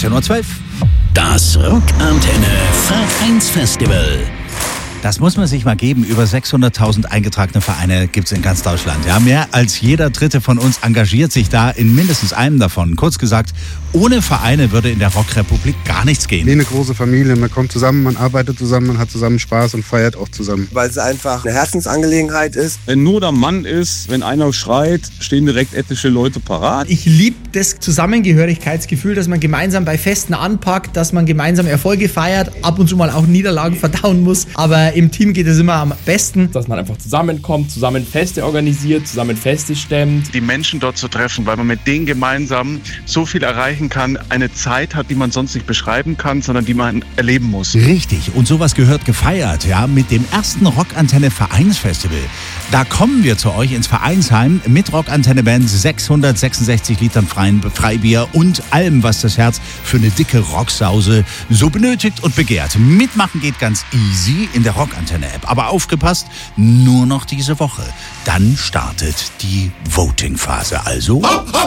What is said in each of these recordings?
14.12 Uhr. Das Rockantenne Vereinsfestival. Das muss man sich mal geben. Über 600.000 eingetragene Vereine gibt es in ganz Deutschland. Ja, mehr als jeder Dritte von uns engagiert sich da in mindestens einem davon. Kurz gesagt, ohne Vereine würde in der Rockrepublik gar nichts gehen. Wie eine große Familie. Man kommt zusammen, man arbeitet zusammen, man hat zusammen Spaß und feiert auch zusammen. Weil es einfach eine Herzensangelegenheit ist. Wenn nur der Mann ist, wenn einer schreit, stehen direkt etliche Leute parat. Ich liebe das Zusammengehörigkeitsgefühl, dass man gemeinsam bei Festen anpackt, dass man gemeinsam Erfolge feiert, ab und zu mal auch Niederlagen verdauen muss. Aber im Team geht es immer am besten. Dass man einfach zusammenkommt, zusammen Feste organisiert, zusammen Feste stemmt. Die Menschen dort zu treffen, weil man mit denen gemeinsam so viel erreichen kann, eine Zeit hat, die man sonst nicht beschreiben kann, sondern die man erleben muss. Richtig, und sowas gehört gefeiert, ja, mit dem ersten Rockantenne Vereinsfestival. Da kommen wir zu euch ins Vereinsheim mit Rockantenne-Band, 666 Litern Freibier und allem, was das Herz für eine dicke Rocksause so benötigt und begehrt. Mitmachen geht ganz easy in der Rockantenne-App. Aber aufgepasst, nur noch diese Woche. Dann startet die Voting-Phase. Also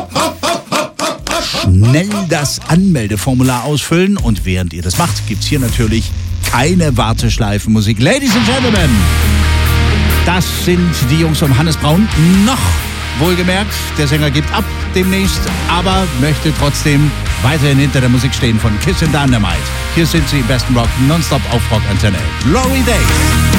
schnell das Anmeldeformular ausfüllen. Und während ihr das macht, gibt's hier natürlich keine Warteschleifenmusik. Ladies and Gentlemen, das sind die Jungs um Hannes Braun. Noch wohlgemerkt, der Sänger gibt ab demnächst, aber möchte trotzdem weiterhin hinter der Musik stehen von Kiss and Dynamite. Hier sind sie im besten Rock nonstop auf Rockantenne. Glory Days.